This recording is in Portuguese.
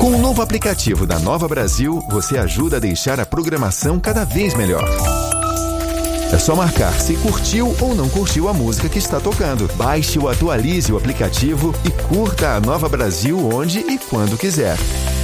Com o novo aplicativo da Nova Brasil, você ajuda a deixar a programação cada vez melhor. É só marcar se curtiu ou não curtiu a música que está tocando. Baixe ou atualize o aplicativo e curta a Nova Brasil onde e quando quiser.